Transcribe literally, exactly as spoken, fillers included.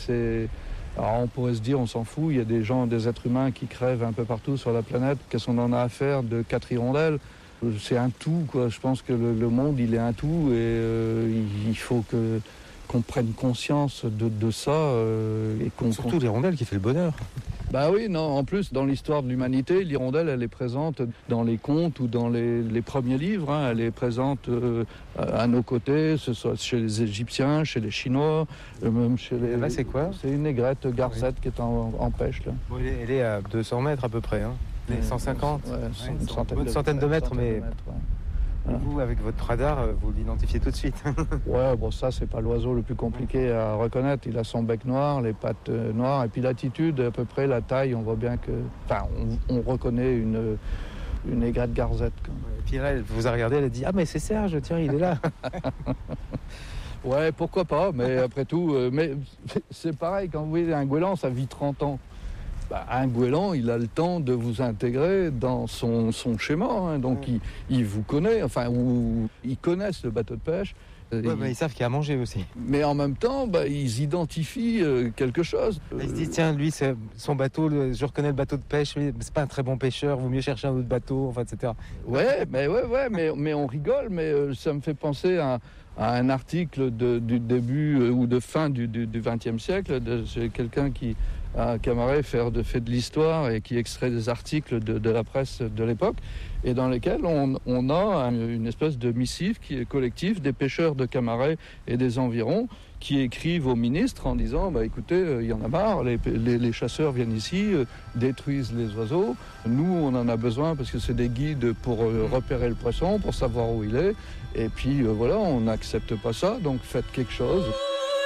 C'est... Alors on pourrait se dire, on s'en fout, il y a des gens, des êtres humains qui crèvent un peu partout sur la planète. Qu'est-ce qu'on en a à faire de quatre hirondelles ? C'est un tout, quoi. Je pense que le, le monde, il est un tout et euh, il faut que, qu'on prenne conscience de, de ça. Euh, et qu'on, Surtout qu'on... l'hirondelle qui fait le bonheur. Bah oui, non, en plus, dans l'histoire de l'humanité, l'hirondelle, elle est présente dans les contes ou dans les, les premiers livres. Hein. Elle est présente euh, à nos côtés, que ce soit chez les Égyptiens, chez les Chinois, euh, même chez les... Là, c'est quoi ? C'est une aigrette garcette oui. qui est en, en pêche, là. Bon, elle, est, elle est à deux cents mètres à peu près, hein. Les cent cinquante, ouais, ouais, une centaine, une centaine de, de mètres, mais... De mètres, ouais. Voilà. Vous, avec votre radar, vous l'identifiez tout de suite. Ouais, bon, ça, c'est pas l'oiseau le plus compliqué à reconnaître. Il a son bec noir, les pattes noires, et puis l'attitude, à peu près, la taille, on voit bien que... Enfin, on, on reconnaît une, une aigrette garçette. Quoi. Et puis là, elle vous a regardé, elle a dit « Ah, mais c'est Serge, tiens, il est là !» Ouais, pourquoi pas, mais après tout... Euh, mais c'est pareil, quand vous voyez un goéland, ça vit trente ans. Bah, un goéland, il a le temps de vous intégrer dans son, son schéma, hein, donc mmh. il, il vous connaît, enfin, ou, ils connaissent le bateau de pêche. Ouais, ils, bah, ils savent qu'il y a à manger aussi. Mais en même temps, bah, ils identifient euh, quelque chose. Ils se disent, tiens, lui, c'est son bateau, le, je reconnais le bateau de pêche, mais c'est pas un très bon pêcheur, vaut mieux chercher un autre bateau, enfin, et cetera. Ouais, mais, ouais, ouais, mais, mais on rigole, mais euh, ça me fait penser à... à un article de, du début euh, ou de fin du vingtième siècle, de, c'est quelqu'un qui a Camaret fait de, fait de l'histoire et qui extrait des articles de, de la presse de l'époque, et dans lesquels on, on a un, une espèce de missive qui est collectif des pêcheurs de Camaret et des environs qui écrivent au ministre en disant bah, « écoutez, il euh, y en a marre, les, les, les chasseurs viennent ici, euh, détruisent les oiseaux, nous on en a besoin parce que c'est des guides pour euh, repérer le poisson, pour savoir où il est, et puis euh, voilà, on n'accepte pas ça, donc faites quelque chose ».